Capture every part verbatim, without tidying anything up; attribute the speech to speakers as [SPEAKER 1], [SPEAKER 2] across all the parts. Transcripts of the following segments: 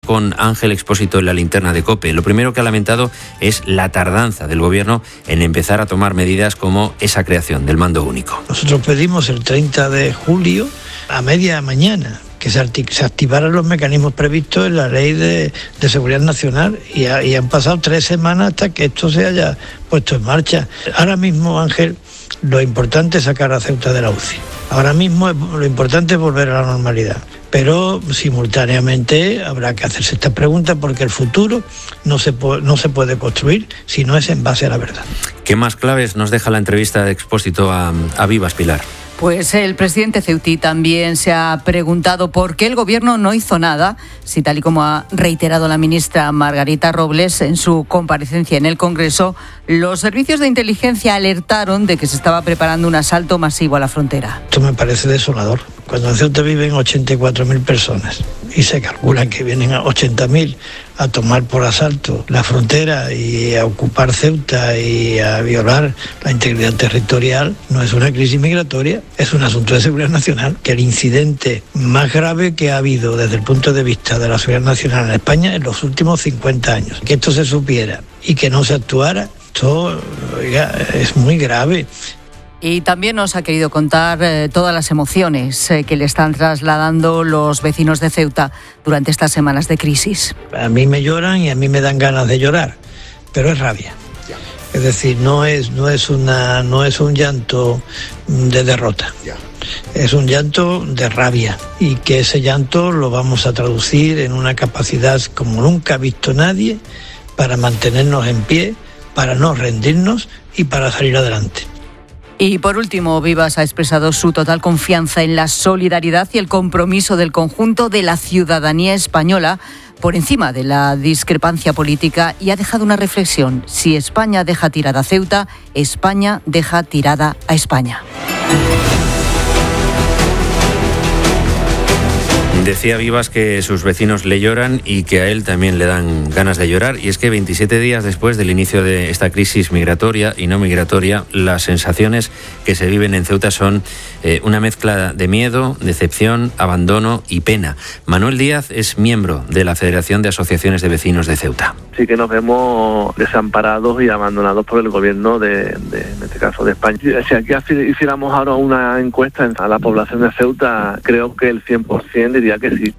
[SPEAKER 1] con Ángel Expósito en la linterna de COPE. Lo primero que ha lamentado es la tardanza del Gobierno en empezar a tomar medidas como esa creación del mando único.
[SPEAKER 2] Nosotros pedimos el treinta de julio a media mañana que se, artic- se activaran los mecanismos previstos en la Ley de, de Seguridad Nacional y, ha, y han pasado tres semanas hasta que esto se haya puesto en marcha. Ahora mismo, Ángel, lo importante es sacar a Ceuta de la U C I. Ahora mismo lo importante es volver a la normalidad. Pero simultáneamente habrá que hacerse esta pregunta porque el futuro no se, po- no se puede construir si no es en base a la verdad.
[SPEAKER 1] ¿Qué más claves nos deja la entrevista de Expósito a, a Vivas, Pilar?
[SPEAKER 3] Pues el presidente ceutí también se ha preguntado por qué el Gobierno no hizo nada, si tal y como ha reiterado la ministra Margarita Robles en su comparecencia en el Congreso, los servicios de inteligencia alertaron de que se estaba preparando un asalto masivo a la frontera.
[SPEAKER 2] Esto me parece desolador. Cuando en Ceuta viven ochenta y cuatro mil personas y se calcula que vienen a ochenta mil a tomar por asalto la frontera y a ocupar Ceuta y a violar la integridad territorial, no es una crisis migratoria, es un asunto de seguridad nacional, que el incidente más grave que ha habido desde el punto de vista de la seguridad nacional en España en los últimos cincuenta años. Que esto se supiera y que no se actuara, esto, oiga, es muy grave.
[SPEAKER 3] Y también nos ha querido contar eh, todas las emociones eh, que le están trasladando los vecinos de Ceuta durante estas semanas de crisis.
[SPEAKER 2] A mí me lloran y a mí me dan ganas de llorar, pero es rabia. Es decir, no es, no es, una, no es un llanto de derrota, es un llanto de rabia y que ese llanto lo vamos a traducir en una capacidad como nunca ha visto nadie para mantenernos en pie, para no rendirnos y para salir adelante.
[SPEAKER 3] Y por último, Vivas ha expresado su total confianza en la solidaridad y el compromiso del conjunto de la ciudadanía española por encima de la discrepancia política y ha dejado una reflexión. Si España deja tirada a Ceuta, España deja tirada a España.
[SPEAKER 1] Decía Vivas que sus vecinos le lloran y que a él también le dan ganas de llorar. Y es que veintisiete días después del inicio de esta crisis migratoria y no migratoria, las sensaciones que se viven en Ceuta son eh, una mezcla de miedo, decepción, abandono y pena. Manuel Díaz es miembro de la Federación de Asociaciones de Vecinos de Ceuta.
[SPEAKER 4] Sí que nos vemos desamparados y abandonados por el gobierno de, de en este caso de España. Si aquí hiciéramos ahora una encuesta a la población de Ceuta, creo que el cien por ciento diría que sí.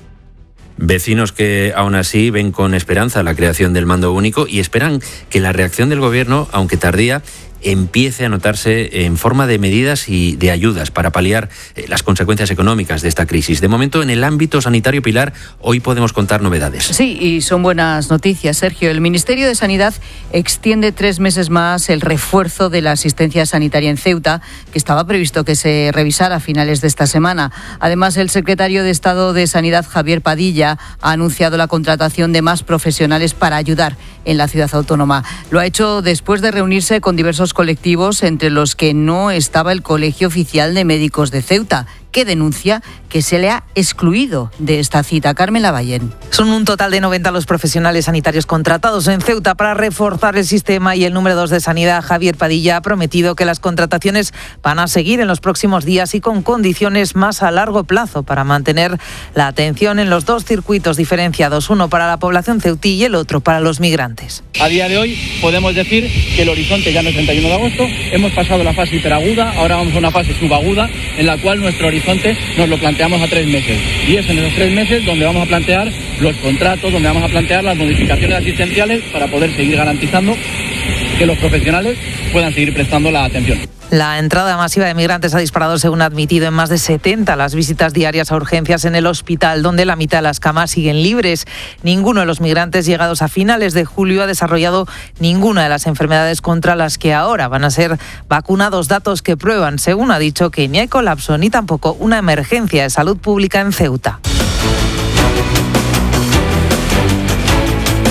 [SPEAKER 1] Vecinos que aún así ven con esperanza la creación del mando único y esperan que la reacción del gobierno, aunque tardía, empiece a notarse en forma de medidas y de ayudas para paliar las consecuencias económicas de esta crisis. De momento, en el ámbito sanitario, Pilar, hoy podemos contar novedades.
[SPEAKER 3] Sí, y son buenas noticias, Sergio. El Ministerio de Sanidad extiende tres meses más el refuerzo de la asistencia sanitaria en Ceuta, que estaba previsto que se revisara a finales de esta semana. Además, el secretario de Estado de Sanidad, Javier Padilla, ha anunciado la contratación de más profesionales para ayudar en la ciudad autónoma. Lo ha hecho después de reunirse con diversos colectivos, entre los que no estaba el Colegio Oficial de Médicos de Ceuta, que denuncia que se le ha excluido de esta cita. Carmen Lavallén.
[SPEAKER 5] Son un total de noventa los profesionales sanitarios contratados en Ceuta para reforzar el sistema y el número dos de Sanidad, Javier Padilla, ha prometido que las contrataciones van a seguir en los próximos días y con condiciones más a largo plazo para mantener la atención en los dos circuitos diferenciados, uno para la población ceutí y el otro para los migrantes.
[SPEAKER 6] A día de hoy podemos decir que el horizonte ya no es treinta y uno de agosto, hemos pasado la fase hiperaguda, ahora vamos a una fase subaguda en la cual nuestro horizonte nos lo planteamos a tres meses y es en esos tres meses donde vamos a plantear los contratos, donde vamos a plantear las modificaciones asistenciales para poder seguir garantizando que los profesionales puedan seguir prestando la atención.
[SPEAKER 5] La entrada masiva de migrantes ha disparado, según ha admitido, en más de setenta las visitas diarias a urgencias en el hospital, donde la mitad de las camas siguen libres. Ninguno de los migrantes llegados a finales de julio ha desarrollado ninguna de las enfermedades contra las que ahora van a ser vacunados, datos que prueban, según ha dicho, que ni hay colapso ni tampoco una emergencia de salud pública en Ceuta.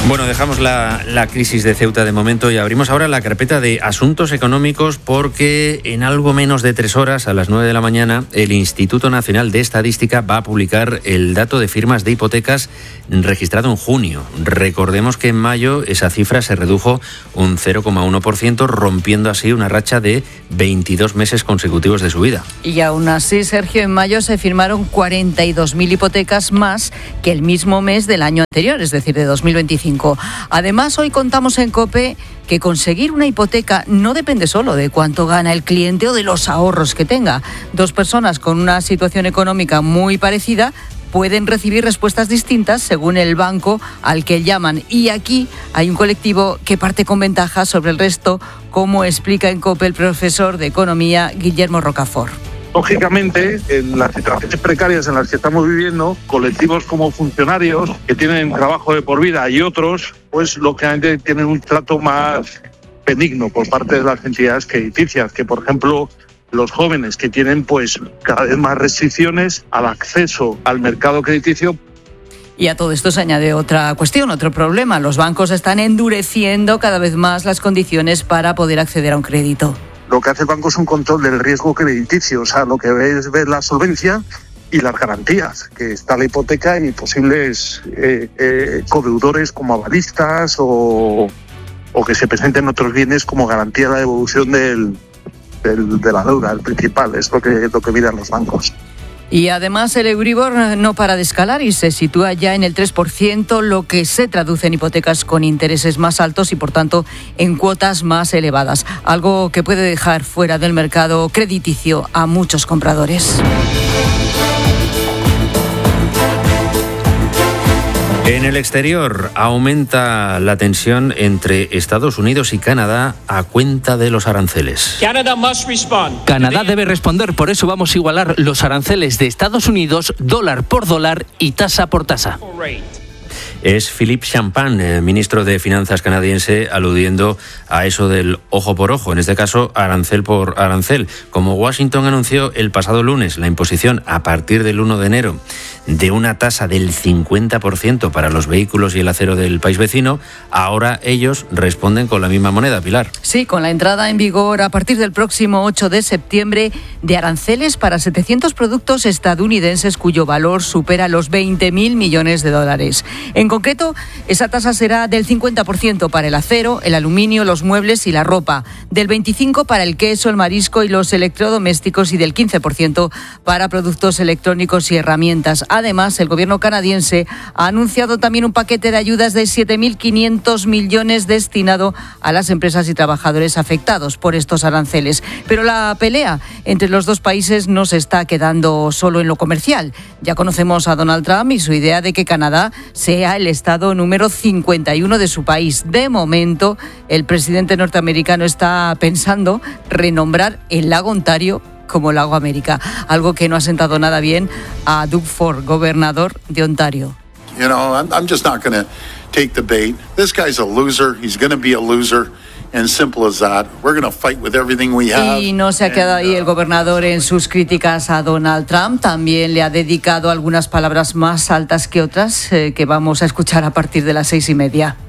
[SPEAKER 1] Bueno, dejamos la, la crisis de Ceuta de momento y abrimos ahora la carpeta de asuntos económicos porque en algo menos de tres horas, a las nueve de la mañana, el Instituto Nacional de Estadística va a publicar el dato de firmas de hipotecas registrado en junio. Recordemos que en mayo esa cifra se redujo un cero coma uno por ciento, rompiendo así una racha de veintidós meses consecutivos de subida.
[SPEAKER 3] Y aún así, Sergio, en mayo se firmaron cuarenta y dos mil hipotecas más que el mismo mes del año anterior, es decir, de dos mil veinticinco. Además, hoy contamos en COPE que conseguir una hipoteca no depende solo de cuánto gana el cliente o de los ahorros que tenga. Dos personas con una situación económica muy parecida pueden recibir respuestas distintas según el banco al que llaman. Y aquí hay un colectivo que parte con ventaja sobre el resto, como explica en COPE el profesor de Economía Guillermo Rocafort.
[SPEAKER 7] Lógicamente, en las situaciones precarias en las que estamos viviendo, colectivos como funcionarios que tienen trabajo de por vida y otros, pues lógicamente tienen un trato más benigno por parte de las entidades crediticias, que por ejemplo los jóvenes que tienen pues cada vez más restricciones al acceso al mercado crediticio.
[SPEAKER 3] Y a todo esto se añade otra cuestión, otro problema. Los bancos están endureciendo cada vez más las condiciones para poder acceder a un crédito.
[SPEAKER 7] Lo que hace el banco es un control del riesgo crediticio, o sea, lo que ve es ver la solvencia y las garantías, que está la hipoteca y posibles eh, eh, codeudores como avalistas o, o que se presenten otros bienes como garantía de la devolución del, del, de la deuda, el principal, es lo que, lo que miran los bancos.
[SPEAKER 3] Y además el Euribor no para de escalar y se sitúa ya en el tres por ciento, lo que se traduce en hipotecas con intereses más altos y por tanto en cuotas más elevadas, algo que puede dejar fuera del mercado crediticio a muchos compradores.
[SPEAKER 1] En el exterior aumenta la tensión entre Estados Unidos y Canadá a cuenta de los aranceles.
[SPEAKER 8] Canadá debe responder, por eso vamos a igualar los aranceles de Estados Unidos dólar por dólar y tasa por tasa.
[SPEAKER 1] Es Philippe Champagne, ministro de Finanzas canadiense, aludiendo a eso del ojo por ojo, en este caso arancel por arancel. Como Washington anunció el pasado lunes la imposición a partir del uno de enero de una tasa del cincuenta por ciento para los vehículos y el acero del país vecino, ahora ellos responden con la misma moneda, Pilar.
[SPEAKER 3] Sí, con la entrada en vigor a partir del próximo ocho de septiembre de aranceles para setecientos productos estadounidenses cuyo valor supera los veinte mil millones de dólares. En concreto, esa tasa será del cincuenta por ciento para el acero, el aluminio, los muebles y la ropa, del veinticinco por ciento para el queso, el marisco y los electrodomésticos y del quince por ciento para productos electrónicos y herramientas. Además, el gobierno canadiense ha anunciado también un paquete de ayudas de siete mil quinientos millones destinado a las empresas y trabajadores afectados por estos aranceles. Pero la pelea entre los dos países no se está quedando solo en lo comercial. Ya conocemos a Donald Trump y su idea de que Canadá sea el estado número cincuenta y uno de su país. De momento, el presidente norteamericano está pensando renombrar el lago Ontario como Lago América, algo que no ha sentado nada bien a Doug Ford, gobernador de Ontario.
[SPEAKER 9] You know, I'm, I'm just not going to take the bait. This guy's a loser. He's going to be a loser. And simple as that. We're going to fight with everything we have.
[SPEAKER 3] Y no se ha quedado ahí el gobernador en sus críticas a Donald Trump. También le ha dedicado algunas palabras más altas que otras eh, que vamos a escuchar a partir de las seis y media.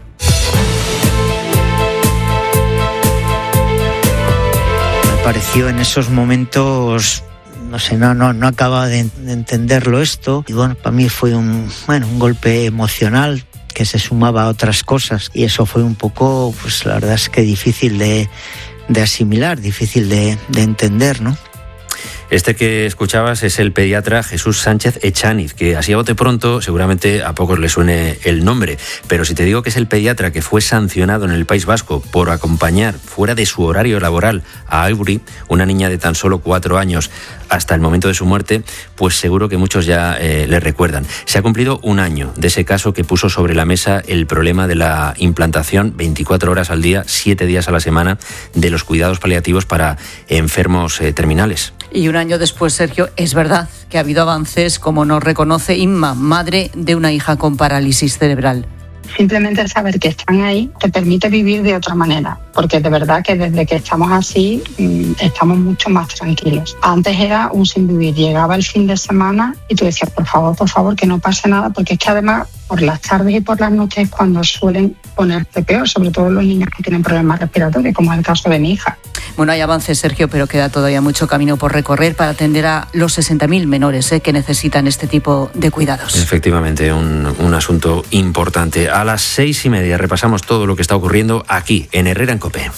[SPEAKER 10] Pareció en esos momentos, no sé, no, no, no acababa de, de entenderlo esto. Y bueno, para mí fue un, bueno, un golpe emocional que se sumaba a otras cosas. Y eso fue un poco, pues la verdad es que difícil de, de asimilar, difícil de, de entender, ¿no?
[SPEAKER 1] Este que escuchabas es el pediatra Jesús Sánchez Echaniz, que así a bote pronto seguramente a pocos le suene el nombre, pero si te digo que es el pediatra que fue sancionado en el País Vasco por acompañar fuera de su horario laboral a Aiburi, una niña de tan solo cuatro años, hasta el momento de su muerte, pues seguro que muchos ya eh, le recuerdan. Se ha cumplido un año de ese caso que puso sobre la mesa el problema de la implantación veinticuatro horas al día, siete días a la semana, de los cuidados paliativos para enfermos eh, terminales.
[SPEAKER 3] Y un año después, Sergio, es verdad que ha habido avances, como nos reconoce Inma, madre de una hija con parálisis cerebral.
[SPEAKER 11] Simplemente el saber que están ahí te permite vivir de otra manera, porque de verdad que desde que estamos así estamos mucho más tranquilos. Antes era un sin vivir, llegaba el fin de semana y tú decías, por favor, por favor, que no pase nada, porque es que además por las tardes y por las noches es cuando suelen ponerse peor, sobre todo los niños que tienen problemas respiratorios, como es el caso de mi hija.
[SPEAKER 3] Bueno, hay avances, Sergio, pero queda todavía mucho camino por recorrer para atender a los sesenta mil menores ¿eh? que necesitan este tipo de cuidados.
[SPEAKER 1] Efectivamente, un, un asunto importante. A las seis y media repasamos todo lo que está ocurriendo aquí, en Herrera en COPE.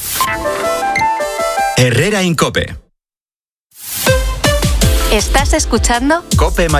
[SPEAKER 12] Herrera en COPE.
[SPEAKER 13] ¿Estás escuchando?
[SPEAKER 12] COPE Mallorca.